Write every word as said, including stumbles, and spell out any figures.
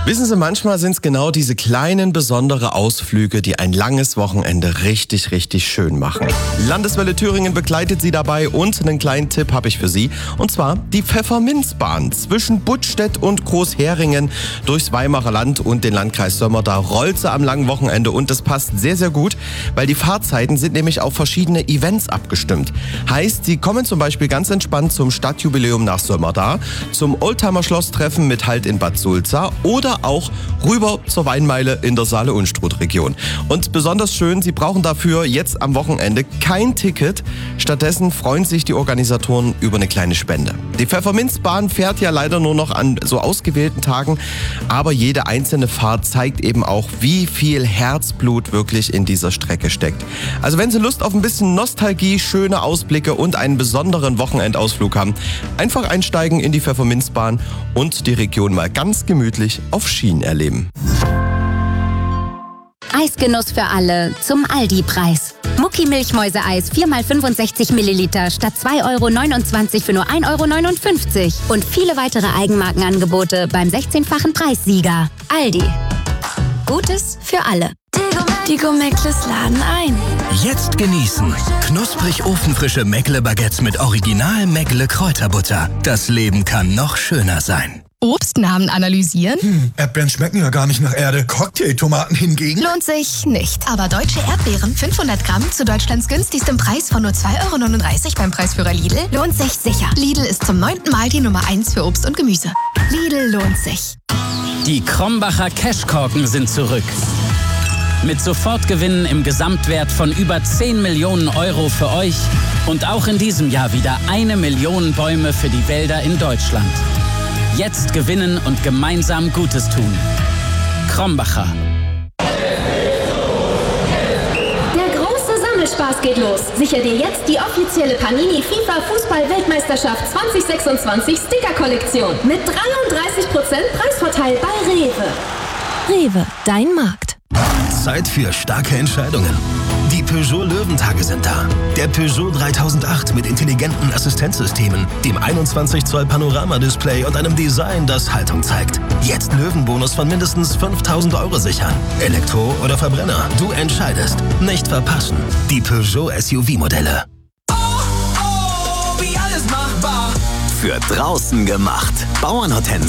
Wissen Sie, manchmal sind es genau diese kleinen, besondere Ausflüge, die ein langes Wochenende richtig, richtig schön machen. Landeswelle Thüringen begleitet Sie dabei und einen kleinen Tipp habe ich für Sie. Und zwar die Pfefferminzbahn zwischen Buttstedt und Großheringen durchs Weimarer Land und den Landkreis Sömmer. Da rollt sie am langen Wochenende und das passt sehr, sehr gut, weil die Fahrzeiten sind nämlich auf verschiedene Events abgestimmt. Heißt, Sie kommen zum Beispiel ganz entspannt zum Stadtjubiläum nach Sömmer da, zum Oldtimer-Schloss-Treffen mit Halt in Bad Sulza oder auch rüber zur Weinmeile in der Saale-Unstrut-Region. Und besonders schön, Sie brauchen dafür jetzt am Wochenende kein Ticket. Stattdessen freuen sich die Organisatoren über eine kleine Spende. Die Pfefferminzbahn fährt ja leider nur noch an so ausgewählten Tagen, aber jede einzelne Fahrt zeigt eben auch, wie viel Herzblut wirklich in dieser Strecke steckt. Also wenn Sie Lust auf ein bisschen Nostalgie, schöne Ausblicke und einen besonderen Wochenendausflug haben, einfach einsteigen in die Pfefferminzbahn und die Region mal ganz gemütlich auf Schienen erleben. Eisgenuss für alle zum Aldi-Preis. Mucki Milchmäuse-Eis vier mal fünfundsechzig Milliliter statt zwei Euro neunundzwanzig für nur ein Euro neunundfünfzig. Und viele weitere Eigenmarkenangebote beim sechzehnfachen Preissieger. Aldi. Gutes für alle. Die Go-Meckles laden ein. Jetzt genießen. Knusprig ofenfrische Meckle-Baguettes mit Original Meckle-Kräuterbutter. Das Leben kann noch schöner sein. Obstnamen analysieren? Hm, Erdbeeren schmecken ja gar nicht nach Erde. Cocktailtomaten hingegen? Lohnt sich nicht. Aber deutsche Erdbeeren, fünfhundert Gramm, zu Deutschlands günstigstem Preis von nur zwei Euro neununddreißig beim Preisführer Lidl, lohnt sich sicher. Lidl ist zum neunten Mal die Nummer eins für Obst und Gemüse. Lidl lohnt sich. Die Krombacher Cashkorken sind zurück. Mit Sofortgewinnen im Gesamtwert von über zehn Millionen Euro für euch und auch in diesem Jahr wieder eine Million Bäume für die Wälder in Deutschland. Jetzt gewinnen und gemeinsam Gutes tun. Krombacher. Der große Sammelspaß geht los. Sicher dir jetzt die offizielle Panini FIFA Fußball-Weltmeisterschaft zwanzig sechsundzwanzig Sticker-Kollektion mit dreiunddreißig Prozent Preisvorteil bei Rewe. Rewe, dein Markt. Zeit für starke Entscheidungen. Die Peugeot Löwentage sind da. Der Peugeot dreitausendacht mit intelligenten Assistenzsystemen, dem einundzwanzig Zoll Panorama-Display und einem Design, das Haltung zeigt. Jetzt Löwenbonus von mindestens fünftausend Euro sichern. Elektro oder Verbrenner, du entscheidest. Nicht verpassen. Die Peugeot S U V-Modelle. Oh, oh, wie alles machbar. Für draußen gemacht. Bauernhotels.